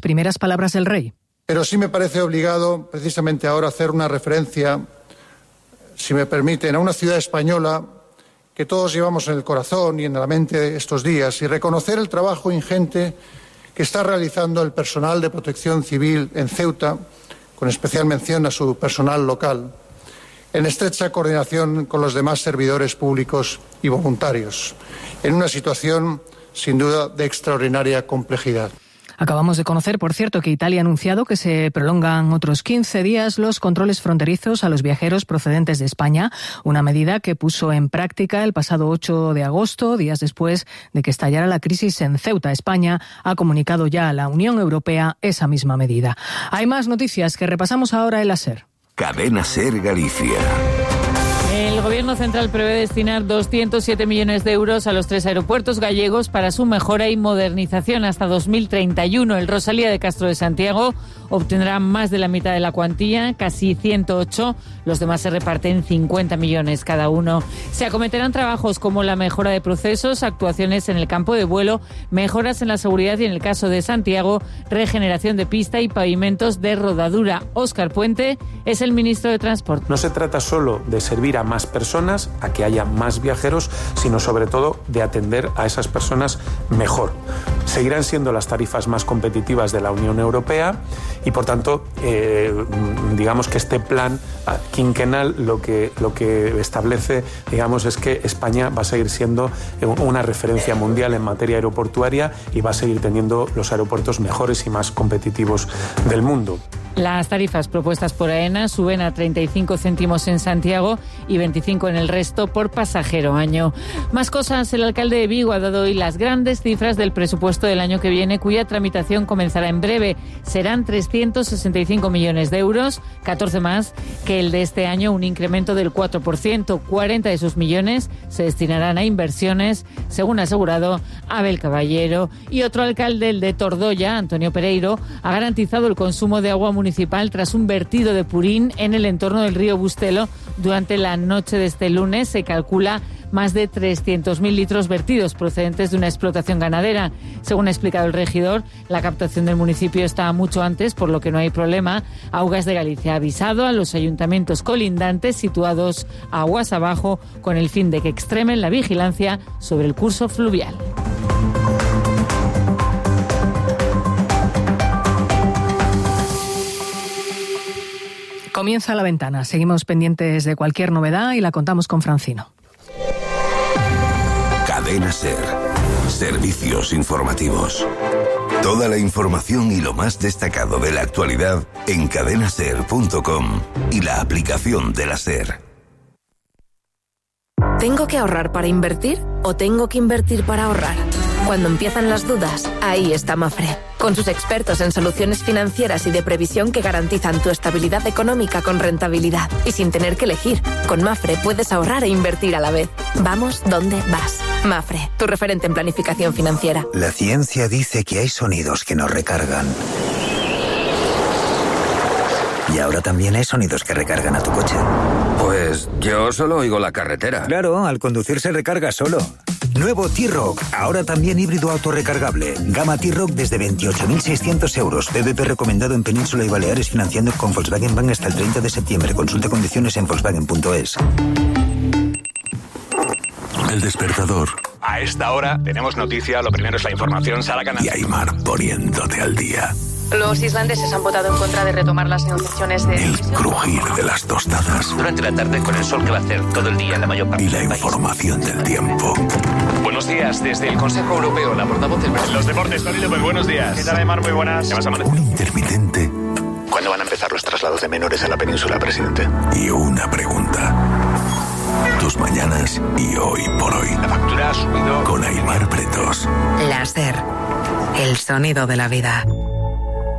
primeras palabras del rey. Pero sí me parece obligado, precisamente ahora, hacer una referencia, si me permiten, a una ciudad española que todos llevamos en el corazón y en la mente estos días, y reconocer el trabajo ingente que está realizando el personal de protección civil en Ceuta, con especial mención a su personal local, en estrecha coordinación con los demás servidores públicos y voluntarios, en una situación, sin duda, de extraordinaria complejidad. Acabamos de conocer, por cierto, que Italia ha anunciado que se prolongan otros 15 días los controles fronterizos a los viajeros procedentes de España, una medida que puso en práctica el pasado 8 de agosto, días después de que estallara la crisis en Ceuta. España ha comunicado ya a la Unión Europea esa misma medida. Hay más noticias que repasamos ahora en la SER. Cadena SER Galicia. El Gobierno central prevé destinar 207 millones de euros a los 3 aeropuertos gallegos para su mejora y modernización hasta 2031. El Rosalía de Castro de Santiago obtendrá más de la mitad de la cuantía, casi 108. Los demás se reparten 50 millones cada uno. Se acometerán trabajos como la mejora de procesos, actuaciones en el campo de vuelo, mejoras en la seguridad y, en el caso de Santiago, regeneración de pista y pavimentos de rodadura. Óscar Puente es el ministro de Transporte. No se trata solo de servir a más personas, a que haya más viajeros, sino sobre todo de atender a esas personas mejor. Seguirán siendo las tarifas más competitivas de la Unión Europea y, por tanto, digamos que este plan quinquenal lo que establece, digamos, es que España va a seguir siendo una referencia mundial en materia aeroportuaria y va a seguir teniendo los aeropuertos mejores y más competitivos del mundo. Las tarifas propuestas por AENA suben a 35 céntimos en Santiago y 25 en el resto por pasajero año. Más cosas, el alcalde de Vigo ha dado hoy las grandes cifras del presupuesto del año que viene, cuya tramitación comenzará en breve. Serán 365 millones de euros, 14 más que el de este año, un incremento del 4%. 40 de esos millones se destinarán a inversiones, según ha asegurado Abel Caballero. Y otro alcalde, el de Tordoya, Antonio Pereiro, ha garantizado el consumo de agua municipal tras un vertido de purín en el entorno del río Bustelo durante la noche de este lunes. Se calcula más de 300.000 litros vertidos procedentes de una explotación ganadera. Según ha explicado el regidor, la captación del municipio está mucho antes, por lo que no hay problema. Augas de Galicia ha avisado a los ayuntamientos colindantes situados aguas abajo con el fin de que extremen la vigilancia sobre el curso fluvial. Comienza La Ventana. Seguimos pendientes de cualquier novedad y la contamos con Francino. Cadena SER. Servicios informativos. Toda la información y lo más destacado de la actualidad en cadenaser.com y la aplicación de la SER. ¿Tengo que ahorrar para invertir o tengo que invertir para ahorrar? Cuando empiezan las dudas, ahí está Mafre, con sus expertos en soluciones financieras y de previsión que garantizan tu estabilidad económica con rentabilidad y sin tener que elegir. Con Mafre puedes ahorrar e invertir a la vez. Vamos donde vas. Mafre, tu referente en planificación financiera. La ciencia dice que hay sonidos que nos recargan. Y ahora también hay sonidos que recargan a tu coche. Pues yo solo oigo la carretera. Claro, al conducir se recarga solo. Nuevo T-Roc, ahora también híbrido autorrecargable. Gama T-Roc desde 28.600 euros. BBP recomendado en Península y Baleares, financiando con Volkswagen Bank hasta el 30 de septiembre. Consulte condiciones en Volkswagen.es. El despertador. A esta hora tenemos noticia. Lo primero es la información. Sara Canal. Y Aymar poniéndote al día. Los islandeses han votado en contra de retomar las negociaciones de... El crujir de las tostadas. Durante la tarde, con el sol que va a hacer todo el día en la mayor parte y la del país. Información del tiempo. Buenos días, desde el Consejo Europeo, la portavoz del... Los deportes, Tony López, buenos días. ¿Qué tal, Aymar? Muy buenas. ¿Qué vas a amanecer? Un intermitente. ¿Cuándo van a empezar los traslados de menores a la península, presidente? Y una pregunta. Tus mañanas y hoy por hoy. La factura ha subido. Con Aymar Pretos. La SER. El sonido de la vida.